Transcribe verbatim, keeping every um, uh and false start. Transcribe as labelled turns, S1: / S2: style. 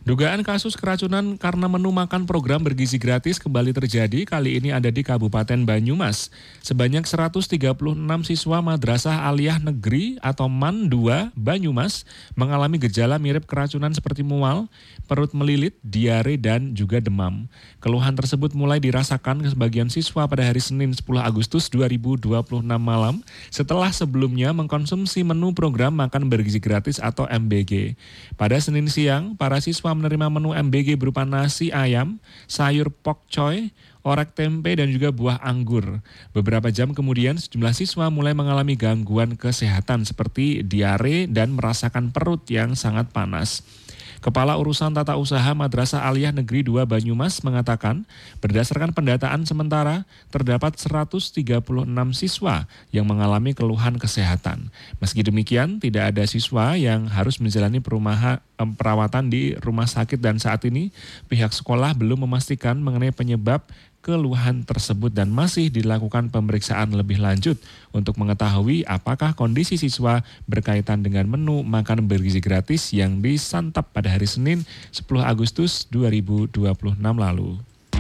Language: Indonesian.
S1: Dugaan kasus keracunan karena menu makan program bergizi gratis kembali terjadi, kali ini ada di Kabupaten Banyumas. Sebanyak seratus tiga puluh enam siswa Madrasah Aliyah Negeri atau M A N dua Banyumas mengalami gejala mirip keracunan seperti mual, perut melilit, diare, dan juga demam. Keluhan tersebut mulai dirasakan ke sebagian siswa pada hari Senin sepuluh Agustus dua ribu dua puluh enam malam setelah sebelumnya mengkonsumsi menu program makan bergizi gratis atau M B G. Pada Senin siang, para siswa menerima menu M B G berupa nasi ayam, sayur pok choy, orek tempe, dan juga buah anggur. Beberapa jam kemudian, sejumlah siswa mulai mengalami gangguan kesehatan seperti diare dan merasakan perut yang sangat panas. Kepala Urusan Tata Usaha Madrasah Aliyah Negeri dua Banyumas mengatakan, berdasarkan pendataan sementara, terdapat seratus tiga puluh enam siswa yang mengalami keluhan kesehatan. Meski demikian, tidak ada siswa yang harus menjalani perumahan, perawatan di rumah sakit dan saat ini pihak sekolah belum memastikan mengenai penyebab keluhan tersebut dan masih dilakukan pemeriksaan lebih lanjut untuk mengetahui apakah kondisi siswa berkaitan dengan menu makan bergizi gratis yang disantap pada hari Senin sepuluh Agustus dua ribu dua puluh enam lalu.